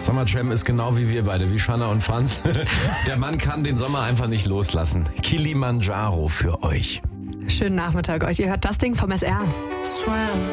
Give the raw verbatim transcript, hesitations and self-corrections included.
Summer Jam ist genau wie wir beide, wie Shanna und Franz. Der Mann kann den Sommer einfach nicht loslassen. Kilimanjaro für euch. Schönen Nachmittag euch. Ihr hört das Ding vom S R.